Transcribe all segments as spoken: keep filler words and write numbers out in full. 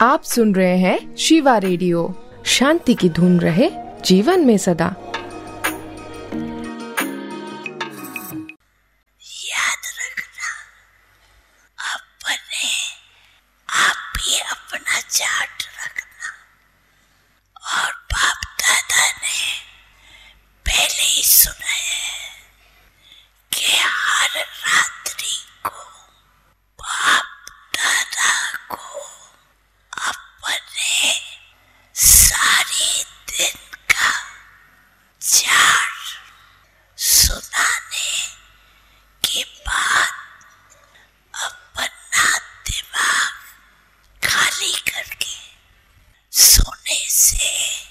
आप सुन रहे हैं शिवा रेडियो। शांति की धुन रहे जीवन में सदा। याद रखना, अपने आप ही अपना चार्ट रखना। और बाप दादा ने पहले ही सुना है कि हर रात्रि को बाप दादा को अपने सारे दिन का चार्ट सुनाने के बाद अपना दिमाग खाली करके सोने से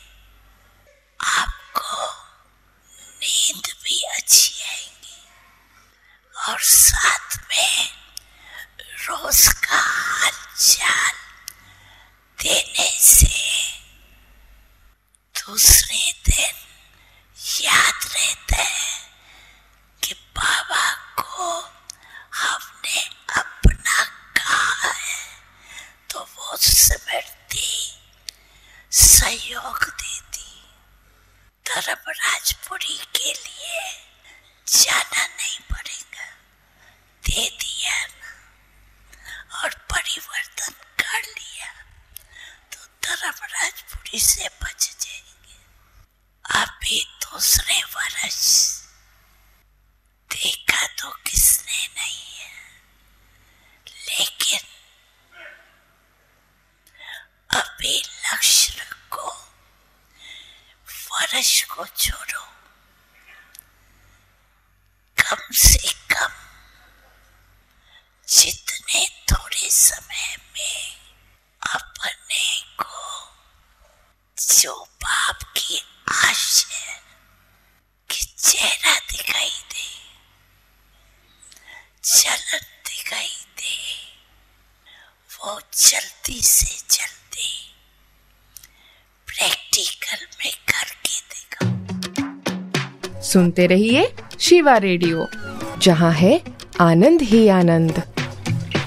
आपको नींद भी अच्छी आएगी और साथ में रोज का हालचाल देने से दूसरे दिन याद रहता है कि बाबा को हमने अपना कहा है, तो वो स्मृति सहयोग देती। धर्मराजपुरी के लिए जाना नहीं पड़ेगा, दे दिया ना और परिवर्तन कर लिया तो धर्मराजपुरी से बच जाएंगे। अभी दूसरे वर्ष देखा तो किसने नहीं है, लेकिन अभी लक्ष्य रखो, वर्ष को छोड़ो, कम से कम जितने थोड़े समय में अपने को जो बाप की आश है कि चेहरा दिखाई दे, चलन दिखाई दे, वो जल्दी से जल्दी प्रैक्टिकल में करके देखो। सुनते रहिए शिवा रेडियो, जहाँ है आनंद ही आनंद।